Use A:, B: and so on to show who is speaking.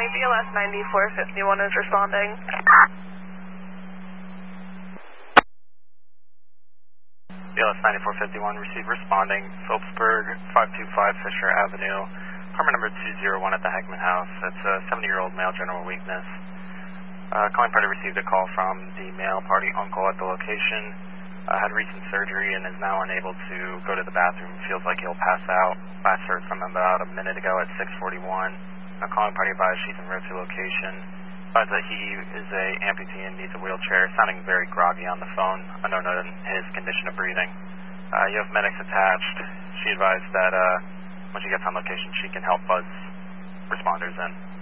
A: BLS 9451 is responding.
B: BLS 9451, receive responding, Phillipsburg, 525 Fisher Avenue, apartment number 201 at the Heckman House. It's a 70-year-old male, general weakness. Calling party received a call from the male party uncle at the location. Had recent surgery and is now unable to go to the bathroom. Feels like he'll pass out. Last heard from him about a minute ago at 6:41. Calling party advised she's en route to location. Advised that he is a amputee and needs a wheelchair. Sounding very groggy on the phone. Unknown in his condition of breathing. You have medics attached. She advised that when she gets on location, she can help buzz responders in.